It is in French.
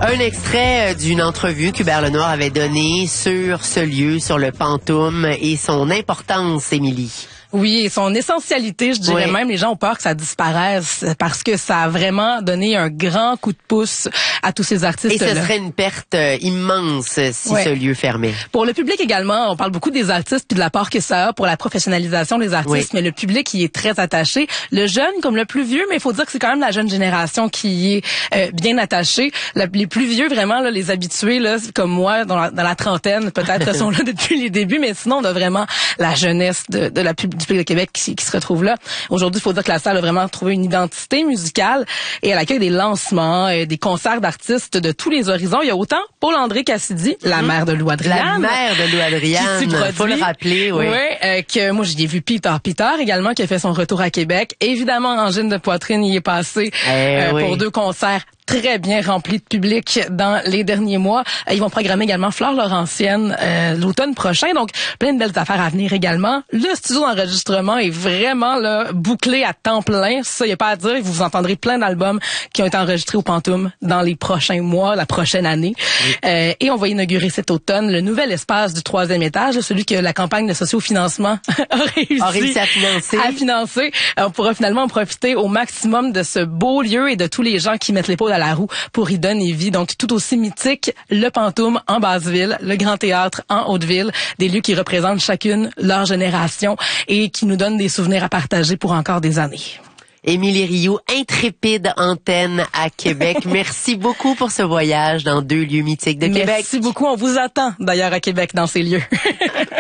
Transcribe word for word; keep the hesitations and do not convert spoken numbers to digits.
Un extrait d'une entrevue qu'Hubert Lenoir avait donnée sur ce lieu, sur le Pantoum et son importance, Émilie. Oui, et son essentialité, je dirais oui. même, les gens ont peur que ça disparaisse parce que ça a vraiment donné un grand coup de pouce à tous ces artistes-là. Et ce serait une perte immense si ouais. ce lieu fermait. Pour le public également, on parle beaucoup des artistes puis de l'apport que ça a pour la professionnalisation des artistes, oui. mais le public y est très attaché. Le jeune comme le plus vieux, mais il faut dire que c'est quand même la jeune génération qui y est euh, bien attachée. La, les plus vieux, vraiment, là, les habitués, là, comme moi, dans la, dans la trentaine, peut-être, sont là depuis les débuts, mais sinon, on a vraiment la jeunesse de, de la public du Public de Québec qui, qui se retrouve là. Aujourd'hui, il faut dire que la salle a vraiment trouvé une identité musicale et elle accueille des lancements, euh, des concerts d'artistes de tous les horizons. Il y a autant Paul-André Cassidy, mm-hmm. la mère de Lou Adriane. La mère de Lou Adriane, il faut le rappeler, oui. Oui, euh, que moi, j'y ai vu Peter Peter également, qui a fait son retour à Québec. Évidemment, Angine de Poitrine y est passé eh euh, oui. pour deux concerts très bien rempli de public dans les derniers mois. Ils vont programmer également Flore Laurentienne euh, l'automne prochain. Donc, plein de belles affaires à venir également. Le studio d'enregistrement est vraiment là bouclé à temps plein. Ça, il n'y a pas à dire. Vous entendrez plein d'albums qui ont été enregistrés au Pantoum dans les prochains mois, la prochaine année. Oui. Euh, et on va inaugurer cet automne le nouvel espace du troisième étage, celui que la campagne de sociofinancement a réussi, a réussi à financer. À financer. On pourra finalement en profiter au maximum de ce beau lieu et de tous les gens qui mettent l'épaule à la roue pour y donner vie. Donc, tout aussi mythique, le Pantoum en Basse-Ville, le Grand Théâtre en Haute-Ville, des lieux qui représentent chacune leur génération et qui nous donnent des souvenirs à partager pour encore des années. Émilie Rioux, intrépide antenne à Québec. Merci beaucoup pour ce voyage dans deux lieux mythiques de Merci Québec. Merci beaucoup. On vous attend d'ailleurs à Québec dans ces lieux.